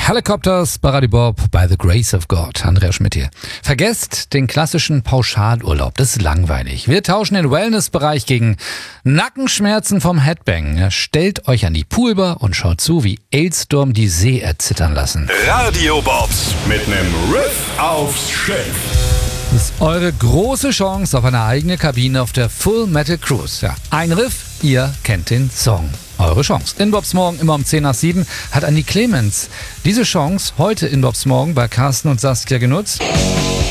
Helicopters, Baradi Bob, by the grace of God. Andrea Schmidt hier. Vergesst den klassischen Pauschalurlaub, das ist langweilig. Wir tauschen den Wellnessbereich gegen Nackenschmerzen vom Headbang. Ja, stellt euch an die Poolbar und schaut zu, wie Aylstorm die See erzittern lassen. Radio Bobs mit nem Riff aufs Schiff. Das ist eure große Chance auf eine eigene Kabine auf der Full Metal Cruise. Ja, ein Riff, ihr kennt den Song. Eure Chance. In Bobs Morgen immer um 10 nach 7 hat Annie Clemens diese Chance heute in Bobs Morgen bei Carsten und Saskia genutzt.